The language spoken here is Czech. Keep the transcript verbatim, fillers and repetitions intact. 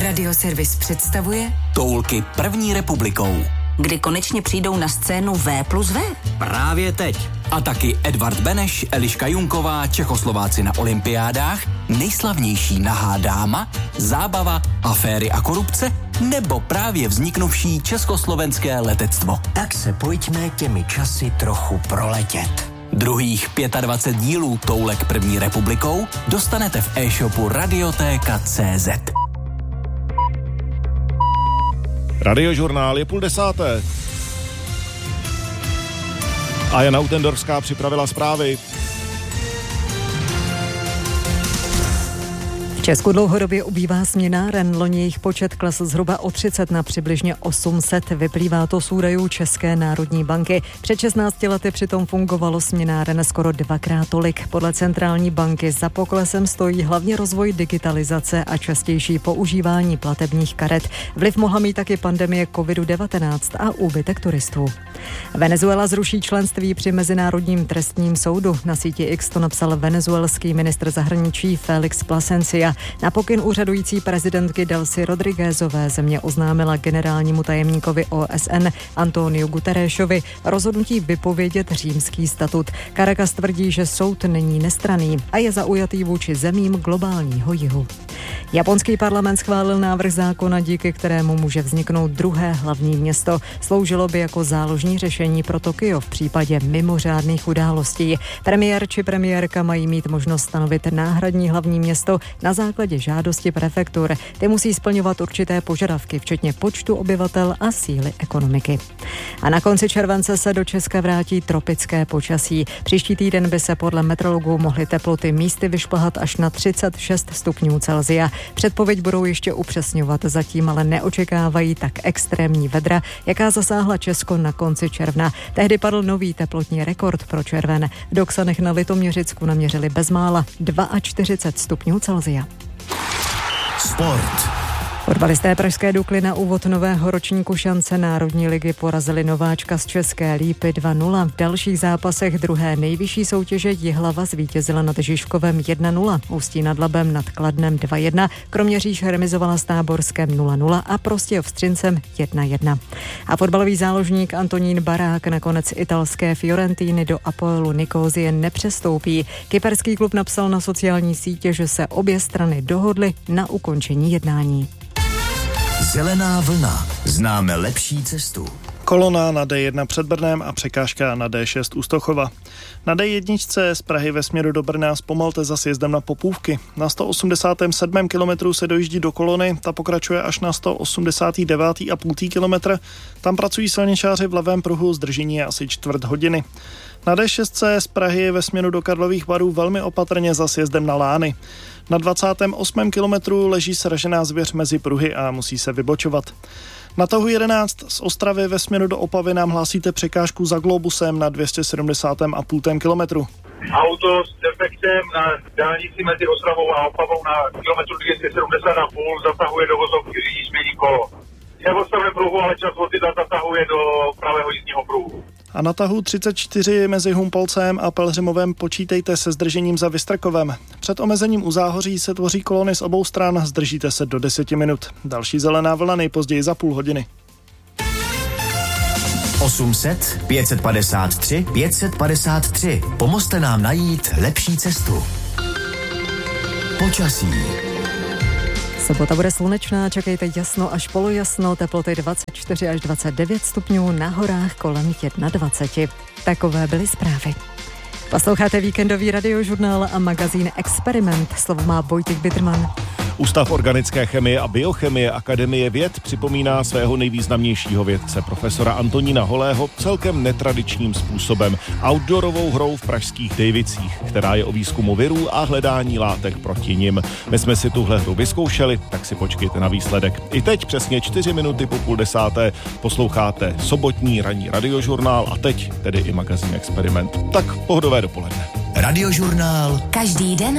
Radioservis představuje Toulky první republikou. Kdy konečně přijdou na scénu V plus V? Právě teď. A taky Edvard Beneš, Eliška Junková, Čechoslováci na olympiádách, nejslavnější nahá dáma, zábava, aféry a korupce, nebo právě vzniknuvší československé letectvo. Tak se pojďme těmi časy trochu proletět. Druhých dvacet pět dílů Toulek první republikou dostanete v e-shopu Radiotéka tečka cé zet. Radiožurnál je půl desáté. A Jana Utendorská připravila zprávy. V Česku dlouhodobě ubývá směnáren, loni jejich počet klesl zhruba o třicet na přibližně osm set. Vyplývá to z údajů České národní banky. Před šestnácti lety přitom fungovalo směnáren skoro dvakrát tolik. Podle centrální banky za poklesem stojí hlavně rozvoj digitalizace a častější používání platebních karet. Vliv mohla mít taky pandemie kovid devatenáct a úbytek turistů. Venezuela zruší členství při Mezinárodním trestním soudu. Na síti X to napsal venezuelský ministr zahraničí Félix Plasencia. Na pokyn úřadující prezidentky Delcy Rodriguezové země oznámila generálnímu tajemníkovi O S N Antoniu Guterrešovi rozhodnutí vypovědět římský statut. Caracas tvrdí, že soud není nestranný a je zaujatý vůči zemím globálního jihu. Japonský parlament schválil návrh zákona, díky kterému může vzniknout druhé hlavní město. Sloužilo by jako záložní řešení pro Tokio v případě mimořádných událostí. Premiér či premiérka mají mít možnost stanovit náhradní hlavní město na základě žádosti prefektur. Ty musí splňovat určité požadavky, včetně počtu obyvatel a síly ekonomiky. A na konci července se do Česka vrátí tropické počasí. Příští týden by se podle meteorologů mohly teploty místy vyšplhat až na třicet šest stupňů Celsia. Předpověď budou ještě upřesňovat, zatím ale neočekávají tak extrémní vedra, jaká zasáhla Česko na konci června. Tehdy padl nový teplotní rekord pro červen. V Doksanech na Litoměřicku naměřili bezmála čtyřicet dva stupňů Celsia. Sport. Fotbalisté pražské Dukly na úvod nového ročníku šance Národní ligy porazili nováčka z České Lípy dva nula. V dalších zápasech druhé nejvyšší soutěže Jihlava zvítězila nad Žižkovem jedna nula, Ústí nad Labem nad Kladnem dva jedna, Kroměříž remizovala s Táborskem nula nula a Prostějov s Třincem jedna jedna. A fotbalový záložník Antonín Barák nakonec italské Fiorentíny do Apoelu Nikosie nepřestoupí. Kyperský klub napsal na sociální sítě, že se obě strany dohodly na ukončení jednání. Zelená vlna. Známe lepší cestu. Kolona na D jedna před Brnem a překážka na D šest u Stochova. Na D jedna z Prahy ve směru do Brna zpomalte za sjezdem na Popůvky. Na sto osmdesátém sedmém kilometru se dojíždí do kolony, ta pokračuje až na sto osmdesátém devátém a půl kilometr. Tam pracují silničáři v levém pruhu, zdržení je asi čtvrt hodiny. Na D šest z Prahy ve směru do Karlových Varů velmi opatrně za sjezdem na Lány. Na dvacátém osmém kilometru leží sražená zvěř mezi pruhy a musí se vybočovat. Na tahu jedenáct z Ostravy ve směru do Opavy nám hlásíte překážku za Globusem na dvě stě sedmdesát a půl kilometru. Auto s defektem na dálnici mezi Ostravou a Opavou na kilometru dvě stě sedmdesát a půl zatahuje do vozovky řidič změní kolo. Je v odstavném pruhu, ale čas vozidla zatahuje do pravého jízdního pruhu. A na tahu třicet čtyři mezi Humpolcem a Pelhřimovem počítejte se zdržením za Vystrkovem. Před omezením u Záhoří se tvoří kolony z obou stran, zdržíte se do deseti minut. Další zelená vlna nejpozději za půl hodiny. osm set, pět set padesát tři, pět set padesát tři. Pomozte nám najít lepší cestu. Počasí. Sobota bude slunečná, čekejte jasno až polojasno, teploty dvacet čtyři až dvacet devět stupňů, na horách kolem dvacet jedna. Takové byly zprávy. Posloucháte víkendový radiožurnál a magazín Experiment. Slovo má Vojtěch Bidrman. Ústav organické chemie a biochemie Akademie věd připomíná svého nejvýznamnějšího vědce, profesora Antonína Holého, celkem netradičním způsobem, outdoorovou hrou v pražských Dejvicích, která je o výzkumu virů a hledání látek proti nim. My jsme si tuhle hru vyzkoušeli, tak si počkejte na výsledek. I teď přesně čtyři minuty po půl desáté posloucháte sobotní ranní radiožurnál a teď tedy i magazín Experiment. Tak pohodové dopoledne. Radiožurnál každý den